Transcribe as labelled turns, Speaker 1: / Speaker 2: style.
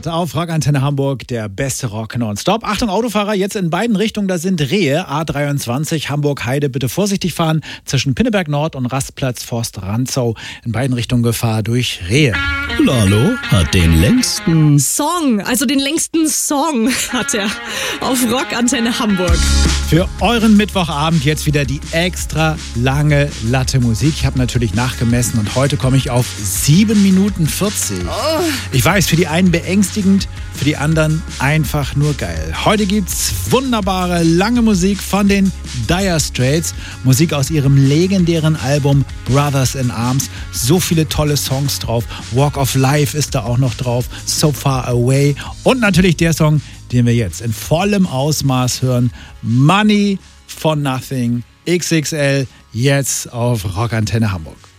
Speaker 1: Start auf Rockantenne Hamburg, der beste Rock nonstop. Achtung Autofahrer, jetzt in beiden Richtungen, da sind Rehe, A23, Hamburg-Heide, bitte vorsichtig fahren, zwischen Pinneberg Nord und Rastplatz Forst-Rantzau, in beiden Richtungen Gefahr durch Rehe.
Speaker 2: Lalo hat den längsten
Speaker 3: Song hat er auf Rockantenne Hamburg.
Speaker 1: Für euren Mittwochabend jetzt wieder die extra lange Latte Musik. Ich habe natürlich nachgemessen und heute komme ich auf 7 Minuten 40. Ich weiß, für die einen beängstigend, für die anderen einfach nur geil. Heute gibt's wunderbare lange Musik von den Dire Straits. Musik aus ihrem legendären Album Brothers in Arms. So viele tolle Songs drauf. Walk of Life ist da auch noch drauf. So Far Away. Und natürlich der Song, den wir jetzt in vollem Ausmaß hören. Money for Nothing XXL. Jetzt auf Rockantenne Hamburg.